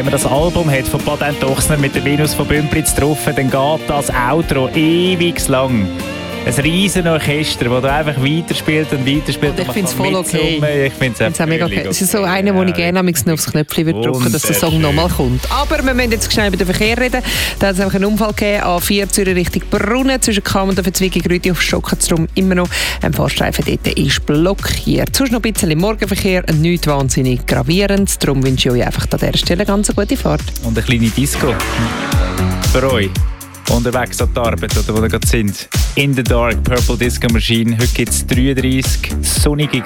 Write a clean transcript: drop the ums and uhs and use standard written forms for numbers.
Wenn man das Album hat von Patent Ochsner mit der Venus von Bümplitz drauf, dann geht das Outro ewig lang. Ein riesen Orchester, das einfach weiterspielt und weiterspielt. Und ich finde es voll okay. Ich finde es mega okay. Es ist so einer, wo ich gerne aufs Knöpfchen drücken würde, dass der Song nochmal kommt. Aber wir müssen jetzt schnell über den Verkehr reden. Da hat es einfach einen Unfall gegeben, A4 Zürich Richtung Brunnen, zwischen Cham und der Verzweigung Rüti auf Stockenzrum immer noch. Ein Fahrstreifen dort ist blockiert. Sonst noch ein bisschen im Morgenverkehr, nichts wahnsinnig gravierendes. Darum wünsche ich euch einfach an dieser Stelle ganz eine gute Fahrt. Und eine kleine Disco für euch. Unterwegs an die Arbeit oder wo ihr gerade sind. In the Dark, Purple Disco Machine. Heute gibt es 33 sonnige